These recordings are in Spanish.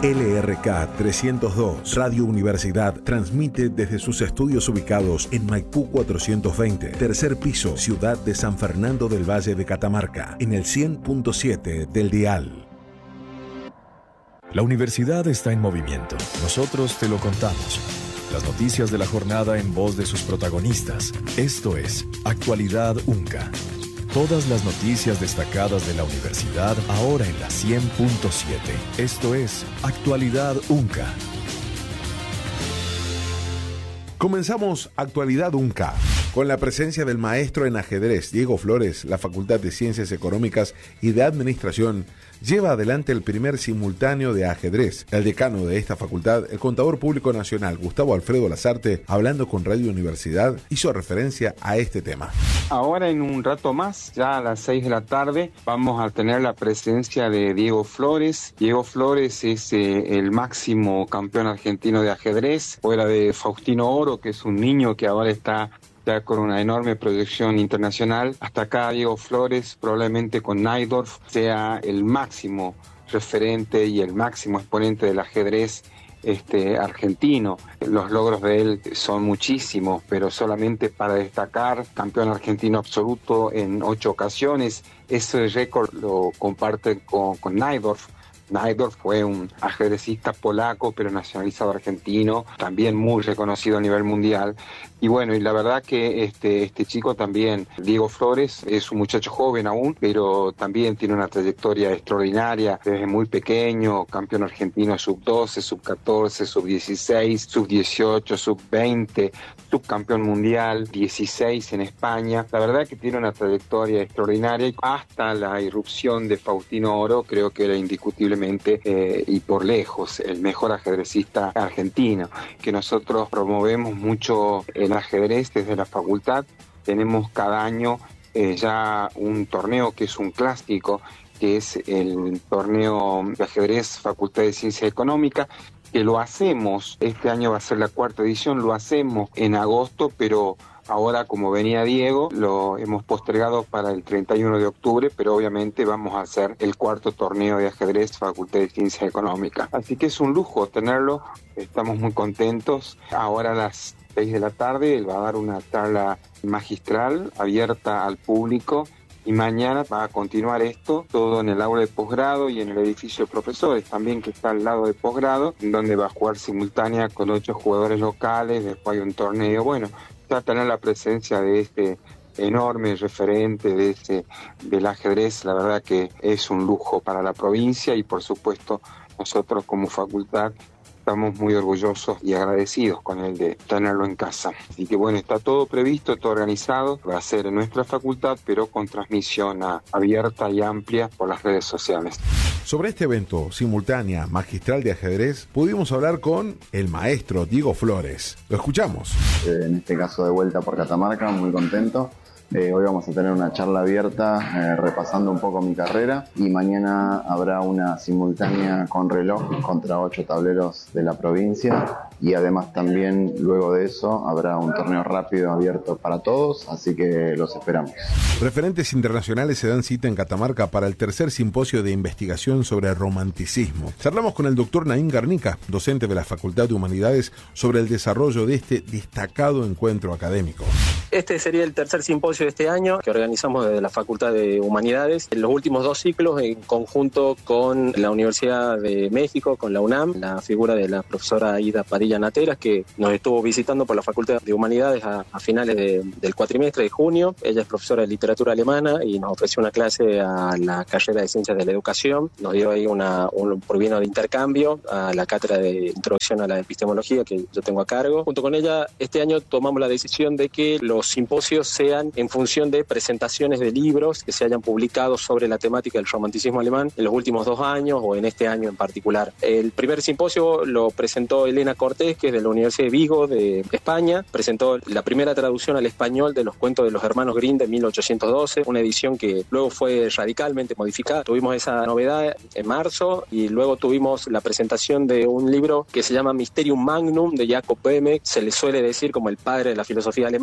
LRK 302, Radio Universidad, transmite desde sus estudios ubicados en Maipú 420, tercer piso, ciudad de San Fernando del Valle de Catamarca, en el 100.7 del dial. La universidad está en movimiento. Nosotros te lo contamos. Las noticias de la jornada en voz de sus protagonistas. Esto es Actualidad UNCA. Todas las noticias destacadas de la universidad ahora en la 100.7. Esto es Actualidad UNCA. Comenzamos Actualidad UNCA con la presencia del maestro en ajedrez Diego Flores. La Facultad de Ciencias Económicas y de Administración lleva adelante el primer simultáneo de ajedrez. El decano de esta facultad, el contador público nacional Gustavo Alfredo Lazarte, hablando con Radio Universidad, hizo referencia a este tema. Ahora en un rato más, ya a las 6 de la tarde, vamos a tener la presencia de Diego Flores. Diego Flores es el máximo campeón argentino de ajedrez, fuera de Faustino Oro, que es un niño que ahora está ya con una enorme proyección internacional. Hasta acá Diego Flores, probablemente con Najdorf, sea el máximo referente y el máximo exponente del ajedrez argentino. Los logros de él son muchísimos, pero solamente para destacar, campeón argentino absoluto en 8 ocasiones. Ese récord lo comparten con Najdorf. Najdorf fue un ajedrecista polaco, pero nacionalizado argentino, también muy reconocido a nivel mundial. Y bueno, y la verdad que este chico también, Diego Flores, es un muchacho joven aún, pero también tiene una trayectoria extraordinaria desde muy pequeño, campeón argentino sub-12, sub-14, sub-16, sub-18, sub-20, subcampeón mundial, 16 en España. La verdad que tiene una trayectoria extraordinaria. Hasta la irrupción de Faustino Oro, creo que era indiscutiblemente y por lejos el mejor ajedrecista argentino, que nosotros promovemos mucho el ajedrez desde la facultad. Tenemos cada año ya un torneo que es un clásico, que es el torneo de ajedrez Facultad de Ciencias Económicas, que lo hacemos, este año va a ser la 4ª edición, lo hacemos en agosto, pero ahora, como venía Diego, lo hemos postergado para el 31 de octubre, pero obviamente vamos a hacer el 4º torneo de ajedrez Facultad de Ciencias Económicas. Así que es un lujo tenerlo, estamos muy contentos. Ahora a las 6 de la tarde él va a dar una charla magistral abierta al público. Y mañana va a continuar esto, todo en el aula de posgrado y en el edificio de profesores también, que está al lado de posgrado, donde va a jugar simultánea con 8 jugadores locales. Después hay un torneo. Bueno, va a tener la presencia de este enorme referente del ajedrez. La verdad que es un lujo para la provincia y por supuesto nosotros como facultad estamos muy orgullosos y agradecidos con él de tenerlo en casa. Así que bueno, está todo previsto, todo organizado. Va a ser en nuestra facultad, pero con transmisión abierta y amplia por las redes sociales. Sobre este evento simultánea magistral de ajedrez, pudimos hablar con el maestro Diego Flores. Lo escuchamos. En este caso de vuelta por Catamarca, muy contento. Hoy vamos a tener una charla abierta repasando un poco mi carrera y mañana habrá una simultánea con reloj contra 8 tableros de la provincia y además también luego de eso habrá un torneo rápido abierto para todos, así que los esperamos. Referentes internacionales se dan cita en Catamarca para el tercer simposio de investigación sobre romanticismo. Charlamos con el doctor Naim Garnica, docente de la Facultad de Humanidades, sobre el desarrollo de este destacado encuentro académico. Este sería el tercer simposio de este año que organizamos desde la Facultad de Humanidades. En los últimos 2 ciclos, en conjunto con la Universidad de México, con la UNAM, la figura de la profesora Aida Padilla Nateras, que nos estuvo visitando por la Facultad de Humanidades a finales del cuatrimestre de junio. Ella es profesora de literatura alemana y nos ofreció una clase a la carrera de Ciencias de la Educación. Nos dio ahí un provino de intercambio a la cátedra de Introducción a la Epistemología que yo tengo a cargo. Junto con ella, este año tomamos la decisión de que los simposios sean en función de presentaciones de libros que se hayan publicado sobre la temática del romanticismo alemán en los últimos 2 años o en este año en particular. El primer simposio lo presentó Elena Cortés, que es de la Universidad de Vigo de España. Presentó la primera traducción al español de los cuentos de los hermanos Grimm de 1812, una edición que luego fue radicalmente modificada. Tuvimos esa novedad en marzo y luego tuvimos la presentación de un libro que se llama Mysterium Magnum de Jacob Böhme. Se le suele decir como el padre de la filosofía alemana porque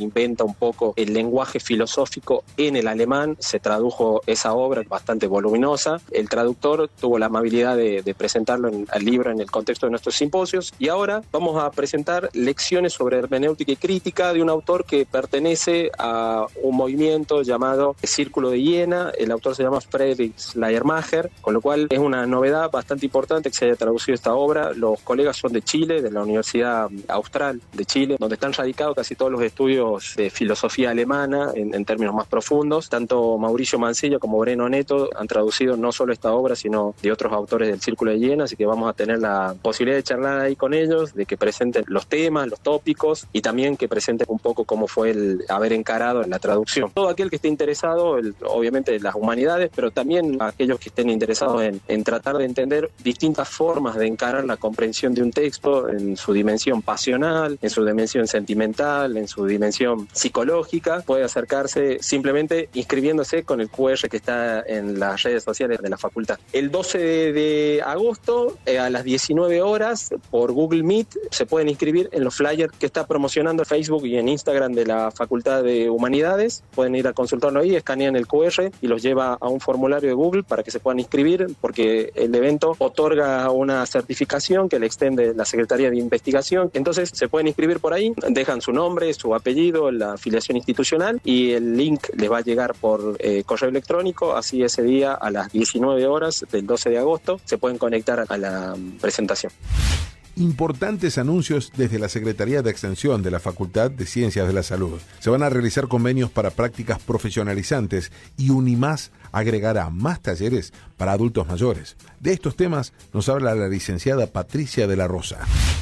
que inventa un poco el lenguaje filosófico en el alemán. Se tradujo esa obra bastante voluminosa. El traductor tuvo la amabilidad de presentarlo al libro en el contexto de nuestros simposios, y ahora vamos a presentar lecciones sobre hermenéutica y crítica de un autor que pertenece a un movimiento llamado Círculo de Jena. El autor se llama Friedrich Schleiermacher, con lo cual es una novedad bastante importante que se haya traducido esta obra. Los colegas son de Chile, de la Universidad Austral de Chile, donde están radicados casi todos los estudios de filosofía alemana en términos más profundos. Tanto Mauricio Mancilla como Breno Neto han traducido no solo esta obra, sino de otros autores del Círculo de Jena, así que vamos a tener la posibilidad de charlar ahí con ellos, de que presenten los temas, los tópicos, y también que presenten un poco cómo fue el haber encarado la traducción. Todo aquel que esté interesado, obviamente las humanidades, pero también aquellos que estén interesados en tratar de entender distintas formas de encarar la comprensión de un texto en su dimensión pasional, en su dimensión sentimental, en su dimensión psicológica, puede acercarse simplemente inscribiéndose con el QR que está en las redes sociales de la facultad. El 12 de agosto a las 19 horas por Google Meet se pueden inscribir en los flyers que está promocionando en Facebook y en Instagram de la Facultad de Humanidades. Pueden ir a consultarlo ahí, escanean el QR y los lleva a un formulario de Google para que se puedan inscribir, porque el evento otorga una certificación que le extiende la Secretaría de Investigación. Entonces se pueden inscribir por ahí, dejan su nombre, su apellido, la afiliación institucional, y el link les va a llegar por correo electrónico. Así ese día a las 19 horas del 12 de agosto se pueden conectar a la presentación. Importantes anuncios desde la Secretaría de Extensión de la Facultad de Ciencias de la Salud. Se van a realizar convenios para prácticas profesionalizantes y UNIMAS agregará más talleres para adultos mayores. De estos temas nos habla la licenciada Patricia de la Rosa.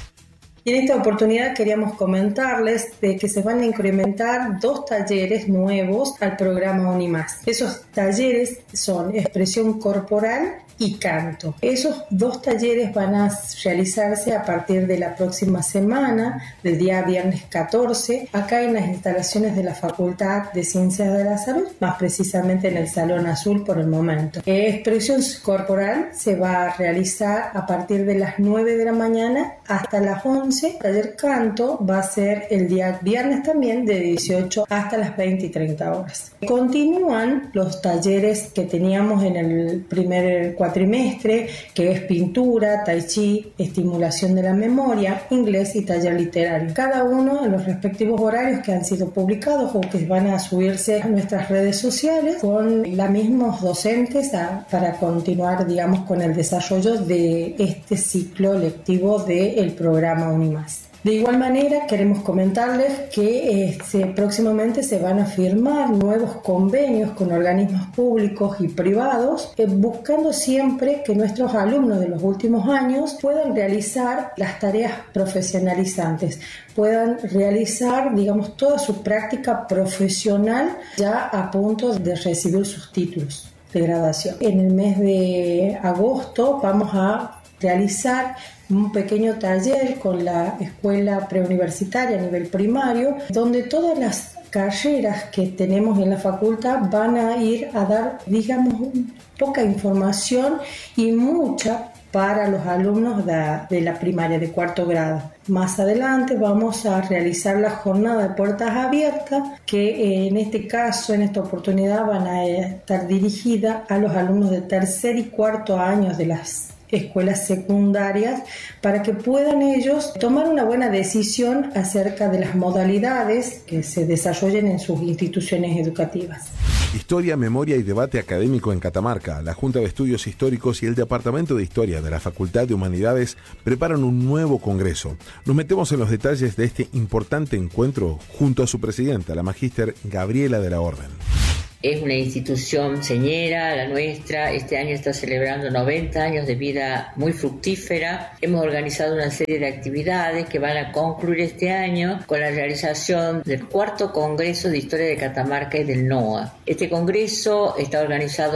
Y en esta oportunidad queríamos comentarles de que se van a incrementar 2 talleres nuevos al programa UNIMAS. Esos talleres son expresión corporal y canto. Esos 2 talleres van a realizarse a partir de la próxima semana, del día viernes 14, acá en las instalaciones de la Facultad de Ciencias de la Salud, más precisamente en el Salón Azul por el momento. Expresión corporal se va a realizar a partir de las 9 de la mañana hasta las 11. Taller canto va a ser el día viernes también de 18 hasta las 20 y 30 horas. Continúan los talleres que teníamos en el primer cuatrimestre, que es pintura, tai chi, estimulación de la memoria, inglés y taller literario. Cada uno en los respectivos horarios que han sido publicados o que van a subirse a nuestras redes sociales con los mismos docentes para continuar, digamos, con el desarrollo de este ciclo lectivo del programa UNIMAS. De igual manera, queremos comentarles que próximamente se van a firmar nuevos convenios con organismos públicos y privados, buscando siempre que nuestros alumnos de los últimos años puedan realizar las tareas profesionalizantes, puedan realizar, digamos, toda su práctica profesional ya a punto de recibir sus títulos de graduación. En el mes de agosto vamos a realizar un pequeño taller con la escuela preuniversitaria a nivel primario, donde todas las carreras que tenemos en la facultad van a ir a dar, digamos, poca información y mucha para los alumnos de la primaria de 4º grado. Más adelante vamos a realizar la jornada de puertas abiertas, que en este caso, en esta oportunidad, van a estar dirigidas a los alumnos de 3er y 4º años de las escuelas secundarias, para que puedan ellos tomar una buena decisión acerca de las modalidades que se desarrollen en sus instituciones educativas. Historia, memoria y debate académico en Catamarca. La Junta de Estudios Históricos y el Departamento de Historia de la Facultad de Humanidades preparan un nuevo congreso. Nos metemos en los detalles de este importante encuentro junto a su presidenta, la magíster Gabriela de la Orden. Es una institución señera, la nuestra. Este año está celebrando 90 años de vida muy fructífera. Hemos organizado una serie de actividades que van a concluir este año con la realización del 4º Congreso de Historia de Catamarca y del NOA. Este congreso está organizado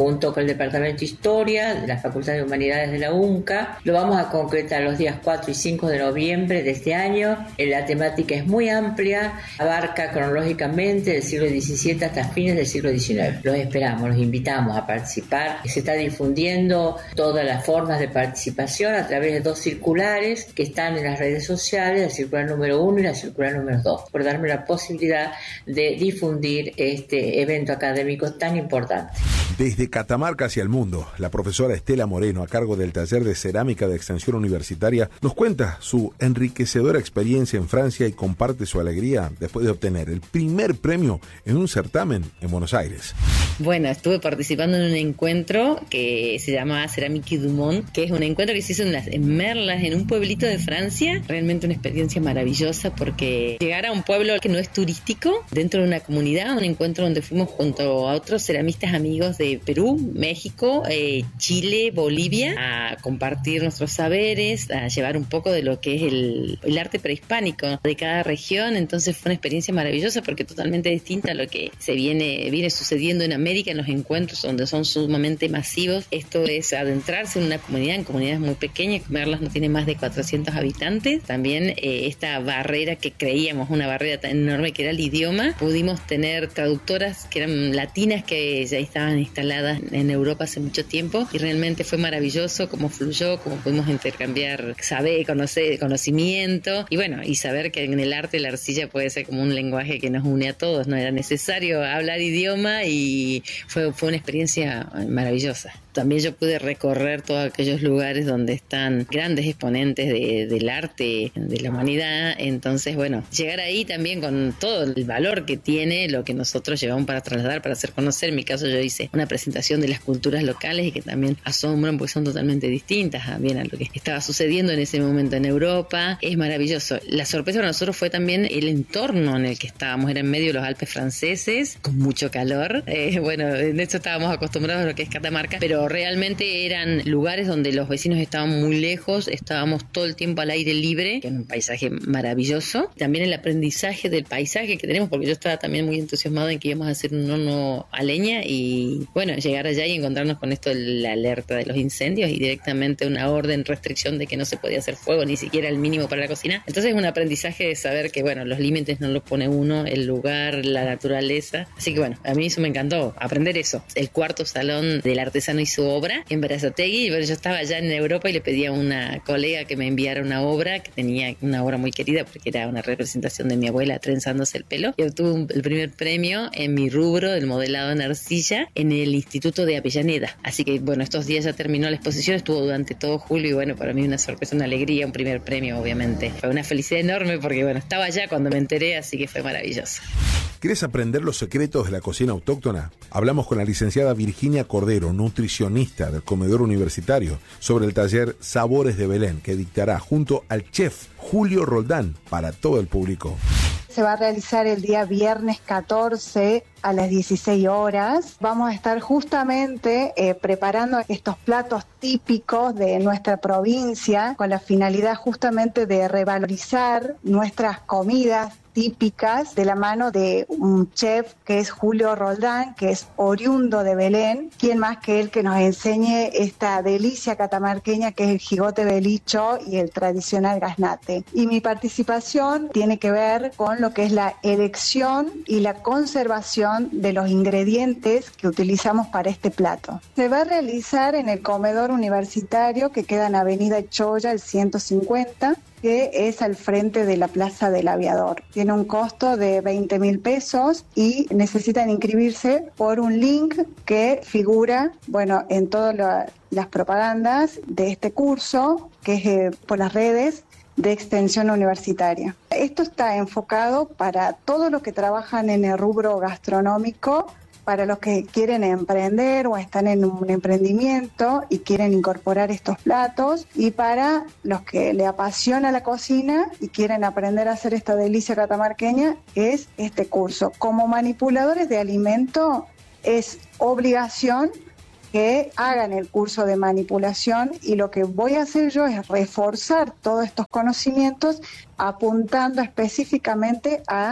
junto con el Departamento de Historia de la Facultad de Humanidades de la UNCA. Lo vamos a concretar los días 4 y 5 de noviembre de este año. La temática es muy amplia, abarca cronológicamente del siglo XVII hasta fines del siglo XIX. Los esperamos, los invitamos a participar. Se está difundiendo todas las formas de participación a través de 2 circulares que están en las redes sociales, la circular número 1 y la circular número 2, por darme la posibilidad de difundir este evento académico tan importante. Desde Catamarca hacia el mundo, la profesora Estela Moreno, a cargo del taller de cerámica de extensión universitaria, nos cuenta su enriquecedora experiencia en Francia y comparte su alegría después de obtener el primer premio en un certamen en Buenos Aires. Bueno, estuve participando en un encuentro que se llama Céramique du Monde, que es un encuentro que se hizo en Merlas, en un pueblito de Francia. Realmente una experiencia maravillosa, porque llegar a un pueblo que no es turístico, dentro de una comunidad, un encuentro donde fuimos junto a otros ceramistas amigos de Perú, México, Chile, Bolivia, a compartir nuestros saberes, a llevar un poco de lo que es el arte prehispánico de cada región. Entonces fue una experiencia maravillosa, porque totalmente distinta a lo que se viene sucediendo en América, en los encuentros donde son sumamente masivos. Esto es adentrarse en una comunidad, en comunidades muy pequeñas. Merlas no tiene más de 400 habitantes. También esta barrera que creíamos una barrera tan enorme que era el idioma, pudimos tener traductoras que eran latinas, que ya estaban instaladas en Europa hace mucho tiempo, y realmente fue maravilloso cómo fluyó, cómo pudimos intercambiar saber, conocimiento, y bueno, y saber que en el arte la arcilla puede ser como un lenguaje que nos une a todos. No era necesario hablar idioma, y fue una experiencia maravillosa. También yo pude recorrer todos aquellos lugares donde están grandes exponentes del arte, de la humanidad. Entonces, bueno, llegar ahí también con todo el valor que tiene lo que nosotros llevamos para trasladar, para hacer conocer. En mi caso, yo hice una presentación de las culturas locales, y que también asombran porque son totalmente distintas también a lo que estaba sucediendo en ese momento en Europa. Es maravilloso. La sorpresa para nosotros fue también el entorno en el que estábamos. Era en medio de los Alpes franceses, con mucho calor. Bueno, en esto estábamos acostumbrados a lo que es Catamarca, pero realmente eran lugares donde los vecinos estaban muy lejos, estábamos todo el tiempo al aire libre, que es un paisaje maravilloso. También el aprendizaje del paisaje que tenemos, porque yo estaba también muy entusiasmado en que íbamos a hacer un horno a leña, y bueno, llegar allá y encontrarnos con esto de la alerta de los incendios, y directamente una orden, restricción de que no se podía hacer fuego, ni siquiera el mínimo para la cocina. Entonces es un aprendizaje de saber que, bueno, los límites no los pone uno, el lugar, la naturaleza. Así que bueno, a mí eso me encantó, aprender eso. El cuarto salón del artesano y su obra en Berazategui. Y bueno, yo estaba allá en Europa y le pedí a una colega que me enviara una obra, que tenía una obra muy querida porque era una representación de mi abuela trenzándose el pelo, y obtuve el primer premio en mi rubro del modelado en arcilla en el Instituto de Avellaneda. Así que bueno, estos días ya terminó la exposición, estuvo durante todo julio, y bueno, para mí una sorpresa, una alegría, un primer premio, obviamente. Fue una felicidad enorme porque bueno, estaba allá cuando me enteré, así que fue maravilloso. ¿Quieres aprender los secretos de la cocina autóctona? Hablamos con la licenciada Virginia Cordero, nutricionista del comedor universitario, sobre el taller Sabores de Belén, que dictará junto al chef Julio Roldán para todo el público. Se va a realizar el día viernes 14 a las 16 horas. Vamos a estar justamente preparando estos platos típicos de nuestra provincia, con la finalidad justamente de revalorizar nuestras comidas típicas, de la mano de un chef que es Julio Roldán, que es oriundo de Belén. ¿Quién más que él que nos enseñe esta delicia catamarqueña que es el jigote belicho y el tradicional gaznate? Y mi participación tiene que ver con lo que es la elección y la conservación de los ingredientes que utilizamos para este plato. Se va a realizar en el comedor universitario, que queda en Avenida Choya, el 150, que es al frente de la Plaza del Aviador. Tiene un costo de 20.000 pesos y necesitan inscribirse por un link que figura, bueno, en todas las propagandas de este curso, que es por las redes de extensión universitaria. Esto está enfocado para todos los que trabajan en el rubro gastronómico, para los que quieren emprender o están en un emprendimiento y quieren incorporar estos platos, y para los que le apasiona la cocina y quieren aprender a hacer esta delicia catamarqueña, es este curso. Como manipuladores de alimento es obligación que hagan el curso de manipulación, y lo que voy a hacer yo es reforzar todos estos conocimientos apuntando específicamente a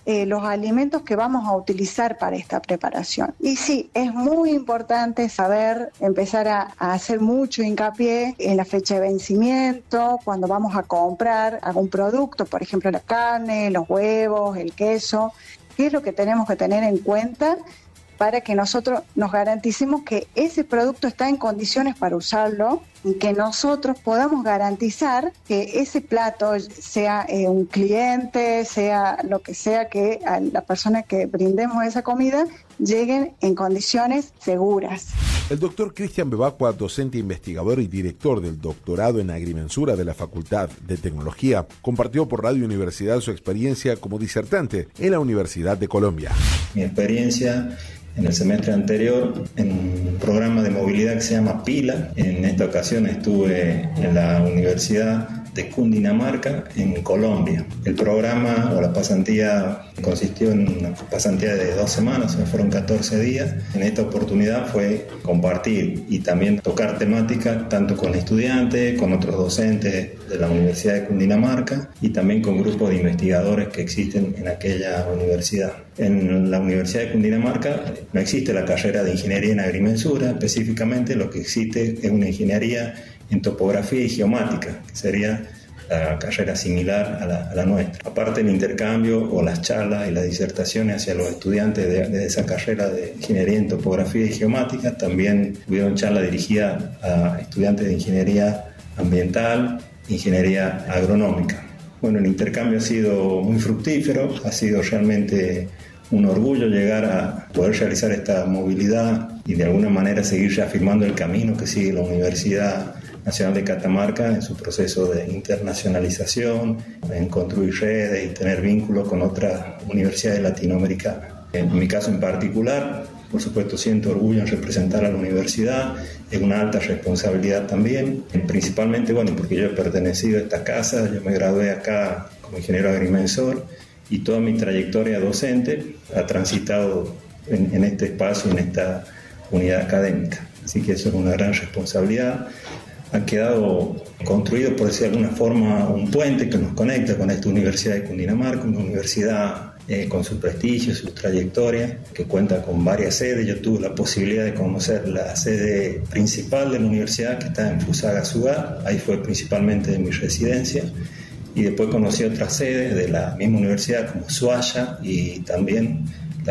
los alimentos que vamos a utilizar para esta preparación. Y sí, es muy importante empezar a hacer mucho hincapié en la fecha de vencimiento, cuando vamos a comprar algún producto, por ejemplo la carne, los huevos, el queso, qué es lo que tenemos que tener en cuenta para que nosotros nos garanticemos que ese producto está en condiciones para usarlo y que nosotros podamos garantizar que ese plato, sea un cliente, sea lo que sea, que a la persona que brindemos esa comida, lleguen en condiciones seguras. El doctor Cristian Bebacua, docente investigador y director del doctorado en agrimensura de la Facultad de Tecnología, compartió por Radio Universidad su experiencia como disertante en la Universidad de Colombia. Mi experiencia en el semestre anterior en un programa de movilidad que se llama PILA. En esta ocasión estuve en la Universidad de Cundinamarca, en Colombia. El programa o la pasantía consistió en una pasantía de 2 semanas, fueron 14 días. En esta oportunidad fue compartir y también tocar temática tanto con estudiantes, con otros docentes de la Universidad de Cundinamarca y también con grupos de investigadores que existen en aquella universidad. En la Universidad de Cundinamarca no existe la carrera de Ingeniería en Agrimensura, específicamente lo que existe es una ingeniería en topografía y geomática, que sería la carrera similar a la nuestra. Aparte, el intercambio o las charlas y las disertaciones hacia los estudiantes de esa carrera de ingeniería en topografía y geomática, también hubieron charlas dirigidas a estudiantes de ingeniería ambiental, ingeniería agronómica. Bueno, el intercambio ha sido muy fructífero, ha sido realmente un orgullo llegar a poder realizar esta movilidad y de alguna manera seguir reafirmando el camino que sigue la Universidad Nacional de Catamarca en su proceso de internacionalización, en construir redes y tener vínculos con otras universidades latinoamericanas. En mi caso en particular, por supuesto siento orgullo en representar a la universidad, es una alta responsabilidad también, principalmente porque yo he pertenecido a esta casa, yo me gradué acá como ingeniero agrimensor y toda mi trayectoria docente ha transitado en este espacio, en esta unidad académica. Así que eso es una gran responsabilidad. Ha quedado construido, por decir de alguna forma, un puente que nos conecta con esta Universidad de Cundinamarca, una universidad con su prestigio, su trayectoria, que cuenta con varias sedes. Yo tuve la posibilidad de conocer la sede principal de la universidad, que está en Fusagasugá, ahí fue principalmente de mi residencia, y después conocí otras sedes de la misma universidad, como Suaya y también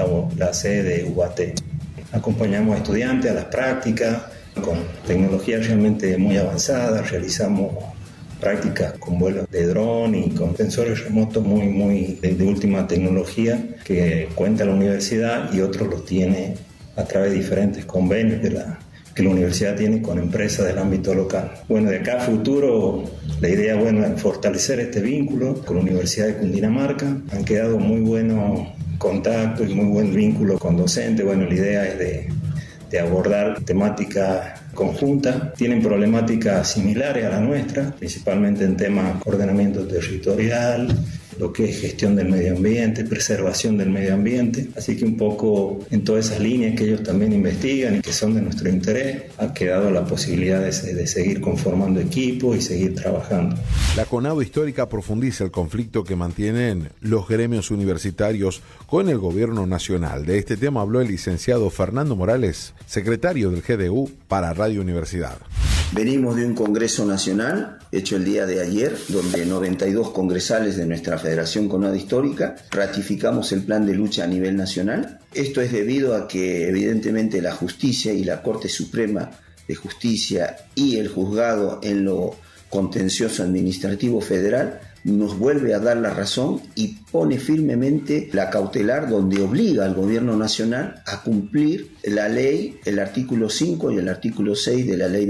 la sede de UBAT. Acompañamos a estudiantes a las prácticas, con tecnología realmente muy avanzada, realizamos prácticas con vuelos de dron y con sensores remotos muy de última tecnología que cuenta la universidad y otros los tiene a través de diferentes convenios que la universidad tiene con empresas del ámbito local. Bueno, de acá a futuro la idea es fortalecer este vínculo con la Universidad de Cundinamarca. Han quedado muy buenos contactos y muy buen vínculo con docentes. Bueno, la idea es de abordar temáticas conjuntas. Tienen problemáticas similares a la nuestra, principalmente en temas de ordenamiento territorial, lo que es gestión del medio ambiente, preservación del medio ambiente. Así que un poco en todas esas líneas que ellos también investigan y que son de nuestro interés, ha quedado la posibilidad de seguir conformando equipos y seguir trabajando. La CONADO Histórica profundiza el conflicto que mantienen los gremios universitarios con el gobierno nacional. De este tema habló el licenciado Fernando Morales, secretario del GDU para Radio Universidad. Venimos de un congreso nacional hecho el día de ayer, donde 92 congresales de nuestra Federación CONADO Histórica ratificamos el plan de lucha a nivel nacional. Esto es debido a que evidentemente la justicia y la Corte Suprema de Justicia y el juzgado en lo contencioso administrativo federal nos vuelve a dar la razón y pone firmemente la cautelar donde obliga al gobierno nacional a cumplir la ley, el artículo 5 y el artículo 6 de la ley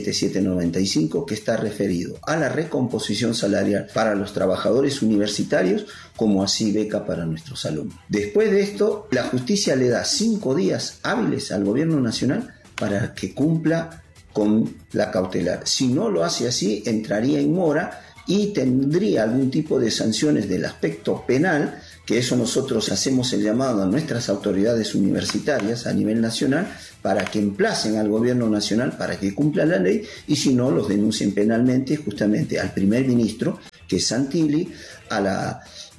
27795, que está referido a la recomposición salarial para los trabajadores universitarios, como así beca para nuestros alumnos. Después de esto, la justicia le da 5 días hábiles al gobierno nacional para que cumpla con la cautelar. Si no lo hace así, entraría en mora y tendría algún tipo de sanciones del aspecto penal, que eso nosotros hacemos el llamado a nuestras autoridades universitarias a nivel nacional para que emplacen al gobierno nacional para que cumpla la ley, y si no, los denuncien penalmente justamente al primer ministro, que que es Santilli, a la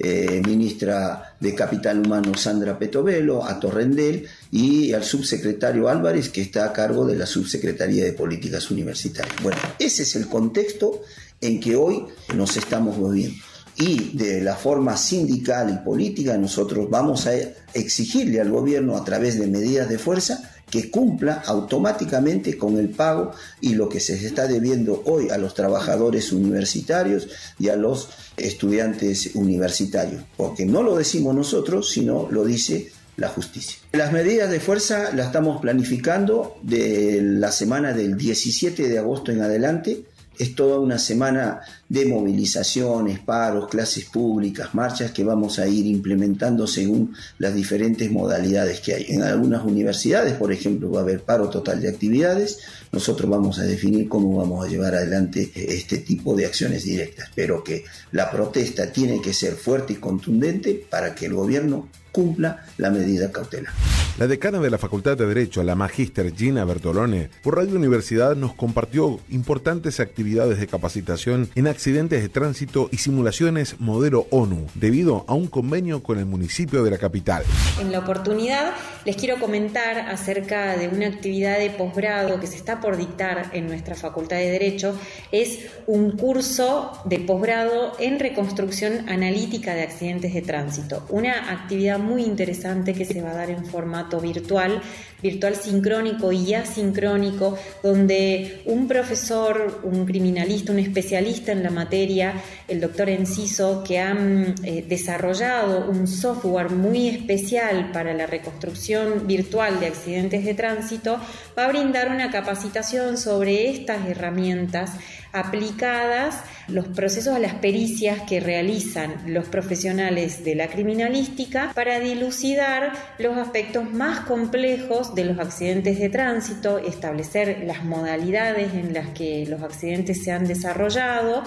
ministra de Capital Humano Sandra Petovelo, a Torrendel y al subsecretario Álvarez, que está a cargo de la Subsecretaría de Políticas Universitarias. Bueno, ese es el contexto en que hoy nos estamos moviendo. Y de la forma sindical y política nosotros vamos a exigirle al gobierno a través de medidas de fuerza que cumpla automáticamente con el pago y lo que se está debiendo hoy a los trabajadores universitarios y a los estudiantes universitarios, porque no lo decimos nosotros, sino lo dice la justicia. Las medidas de fuerza las estamos planificando de la semana del 17 de agosto en adelante. Es toda una semana de movilizaciones, paros, clases públicas, marchas que vamos a ir implementando según las diferentes modalidades que hay. En algunas universidades, por ejemplo, va a haber paro total de actividades. Nosotros vamos a definir cómo vamos a llevar adelante este tipo de acciones directas, pero que la protesta tiene que ser fuerte y contundente para que el gobierno cumpla la medida cautelar. La decana de la Facultad de Derecho, la magíster Gina Bertolone, por Radio Universidad nos compartió importantes actividades de capacitación en accidentes de tránsito y simulaciones modelo ONU, debido a un convenio con el municipio de la capital. En la oportunidad les quiero comentar acerca de una actividad de posgrado que se está por dictar en nuestra Facultad de Derecho. Es un curso de posgrado en reconstrucción analítica de accidentes de tránsito, una actividad muy interesante que se va a dar en formato virtual sincrónico y asincrónico, donde un profesor, un criminalista, un especialista en la materia, el doctor Enciso, que han desarrollado un software muy especial para la reconstrucción virtual de accidentes de tránsito, va a brindar una capacitación sobre estas herramientas aplicadas, los procesos, las pericias que realizan los profesionales de la criminalística para dilucidar los aspectos más complejos de los accidentes de tránsito, establecer las modalidades en las que los accidentes se han desarrollado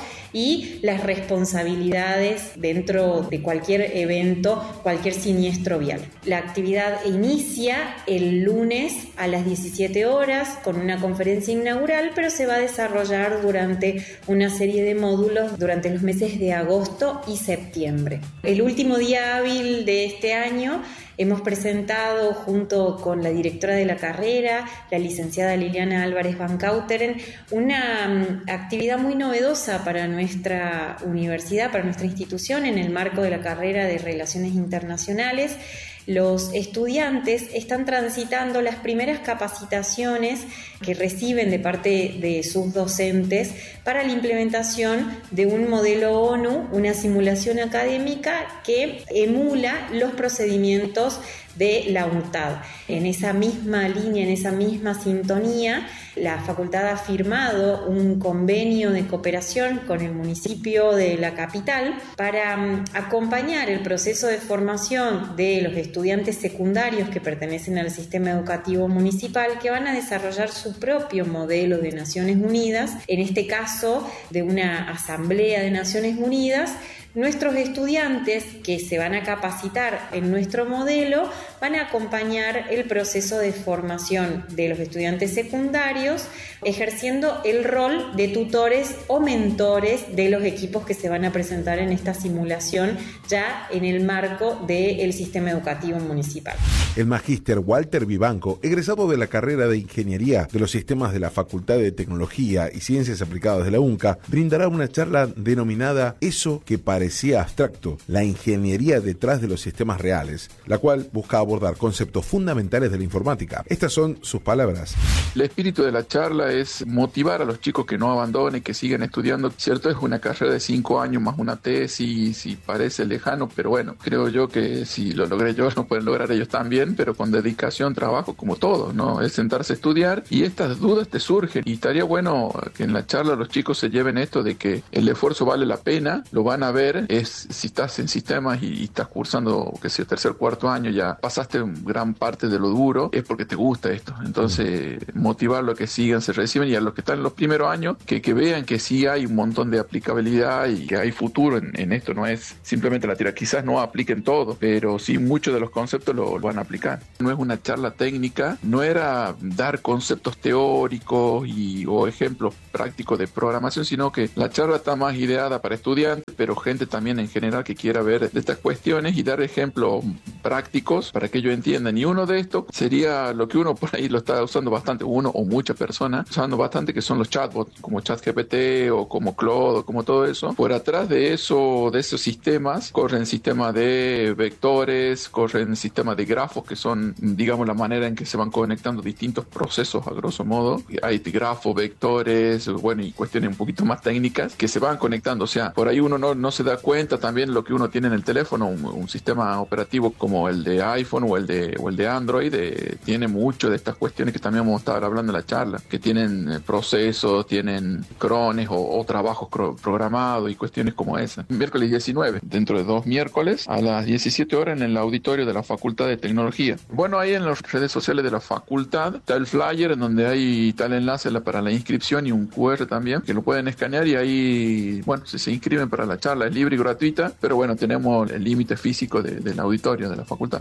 y las responsabilidades dentro de cualquier evento, cualquier siniestro vial. La actividad inicia el lunes a las 17 horas con una conferencia inaugural, pero se va a desarrollar durante una serie de módulos durante los meses de agosto y septiembre. El último día hábil de este año hemos presentado, junto con la directora de la carrera, la licenciada Liliana Álvarez Van Cauteren, una actividad muy novedosa para nuestra universidad, para nuestra institución, en el marco de la carrera de Relaciones Internacionales. Los estudiantes están transitando las primeras capacitaciones que reciben de parte de sus docentes para la implementación de un modelo ONU, una simulación académica que emula los procedimientos de la UNTAD. En esa misma línea, en esa misma sintonía, la facultad ha firmado un convenio de cooperación con el municipio de la capital para acompañar el proceso de formación de los estudiantes secundarios que pertenecen al sistema educativo municipal, que van a desarrollar su propio modelo de Naciones Unidas, en este caso de una asamblea de Naciones Unidas. Nuestros estudiantes que se van a capacitar en nuestro modelo van a acompañar el proceso de formación de los estudiantes secundarios, ejerciendo el rol de tutores o mentores de los equipos que se van a presentar en esta simulación ya en el marco del sistema educativo municipal. El magíster Walter Vivanco, egresado de la carrera de Ingeniería de los Sistemas de la Facultad de Tecnología y Ciencias Aplicadas de la UNCA, brindará una charla denominada Eso que parecía abstracto, la ingeniería detrás de los sistemas reales, la cual busca abordar conceptos fundamentales de la informática. Estas son sus palabras. El espíritu de la charla es motivar a los chicos que no abandonen, que sigan estudiando. Cierto, es una carrera de 5 años más una tesis y parece lejano, pero bueno, creo yo que si lo logré yo, lo pueden lograr ellos también, pero con dedicación, trabajo, como todo, ¿no? Es sentarse a estudiar y estas dudas te surgen. Y estaría bueno que en la charla los chicos se lleven esto de que el esfuerzo vale la pena, lo van a ver, es si estás en sistemas y estás cursando, que sea tercer, cuarto año, ya pasar pasaste gran parte de lo duro, es porque te gusta esto. Entonces, motivarlo a que sigan, se reciben, y a los que están en los primeros años, que vean que sí hay un montón de aplicabilidad y que hay futuro en esto. No es simplemente la tira, quizás no apliquen todo, pero sí muchos de los conceptos lo van a aplicar. No es una charla técnica, no era dar conceptos teóricos o ejemplos prácticos de programación, sino que la charla está más ideada para estudiantes, pero gente también en general que quiera ver de estas cuestiones y dar ejemplos prácticos para que ellos entiendan. Y uno de estos sería lo que uno por ahí lo está usando bastante, uno o muchas personas usando bastante, que son los chatbots, como ChatGPT o como Claude o como todo eso. Por atrás de eso, de esos sistemas, corren sistemas de vectores, corren sistemas de grafos, que son, digamos, la manera en que se van conectando distintos procesos, a grosso modo. Hay grafos, vectores, bueno, y cuestiones un poquito más técnicas que se van conectando. O sea, por ahí uno no se da cuenta también lo que uno tiene en el teléfono, un sistema operativo como el de iPhone o el de Android, tiene mucho de estas cuestiones que también vamos a estar hablando en la charla, que tienen procesos, tienen crones o trabajos programados y cuestiones como esa. Miércoles 19, dentro de 2 miércoles, a las 17 horas en el auditorio de la Facultad de Tecnología. Bueno, ahí en las redes sociales de la facultad está el flyer en donde hay tal enlace para la inscripción y un QR también, que lo pueden escanear, y ahí, bueno, si se inscriben para la charla es libre y gratuita, pero bueno, tenemos el límite físico del auditorio de la facultad.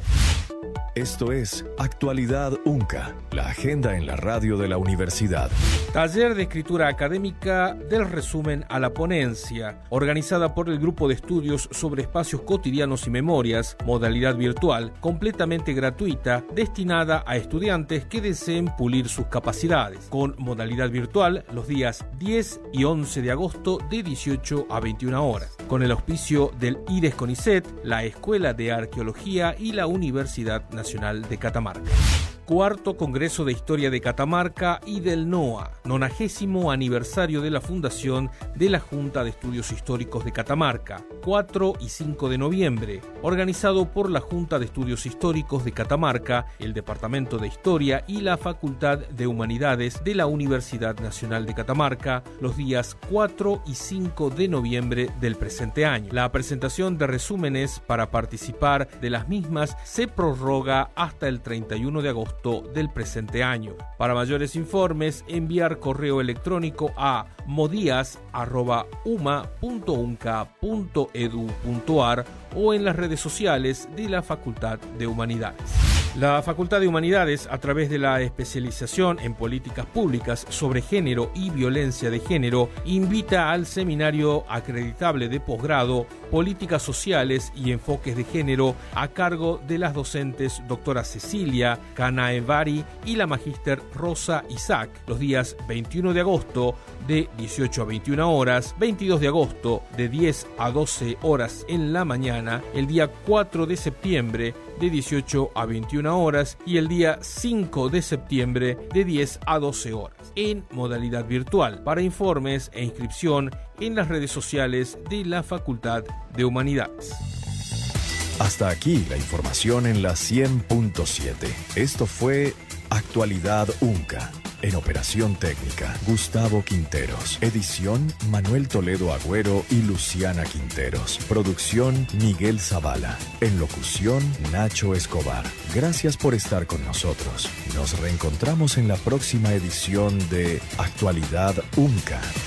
Esto es Actualidad UNCA, la agenda en la radio de la universidad. Taller de escritura académica del resumen a la ponencia, organizada por el Grupo de Estudios sobre Espacios Cotidianos y Memorias, modalidad virtual, completamente gratuita, destinada a estudiantes que deseen pulir sus capacidades. Con modalidad virtual, los días 10 y 11 de agosto de 18 a 21 horas. Con el auspicio del IRES CONICET, la Escuela de Arqueología y la Universidad Nacional de Catamarca. Cuarto Congreso de Historia de Catamarca y del NOA, 90º aniversario de la fundación de la Junta de Estudios Históricos de Catamarca, 4 y 5 de noviembre, organizado por la Junta de Estudios Históricos de Catamarca, el Departamento de Historia y la Facultad de Humanidades de la Universidad Nacional de Catamarca, los días 4 y 5 de noviembre del presente año. La presentación de resúmenes para participar de las mismas se prorroga hasta el 31 de agosto del presente año. Para mayores informes, enviar correo electrónico a modias@uma.unca.edu.ar o en las redes sociales de la Facultad de Humanidades. La Facultad de Humanidades, a través de la especialización en políticas públicas sobre género y violencia de género, invita al seminario acreditable de posgrado Políticas Sociales y Enfoques de Género, a cargo de las docentes doctora Cecilia Canaevari y la magíster Rosa Isaac, los días 21 de agosto de 18 a 21 horas, 22 de agosto de 10 a 12 horas en la mañana, el día 4 de septiembre de 18 a 21 horas y el día 5 de septiembre de 10 a 12 horas, en modalidad virtual. Para informes e inscripción en las redes sociales de la Facultad de Humanidades. Hasta aquí la información en la 100.7. Esto fue Actualidad UNCA. En operación técnica, Gustavo Quinteros. Edición, Manuel Toledo Agüero y Luciana Quinteros. Producción, Miguel Zavala. En locución, Nacho Escobar. Gracias por estar con nosotros. Nos reencontramos en la próxima edición de Actualidad UNCA.